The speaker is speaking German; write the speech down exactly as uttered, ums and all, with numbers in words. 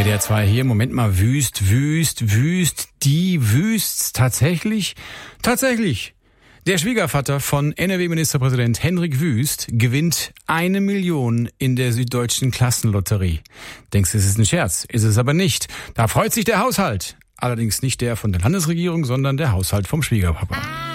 W D R zwei hier, Moment mal, wüst, wüst, wüst, die wüst's tatsächlich? Tatsächlich. Der Schwiegervater von N R W-Ministerpräsident Hendrik Wüst gewinnt eine Million in der Süddeutschen Klassenlotterie. Denkst du, es ist ein Scherz? Ist es aber nicht. Da freut sich der Haushalt. Allerdings nicht der von der Landesregierung, sondern der Haushalt vom Schwiegerpapa.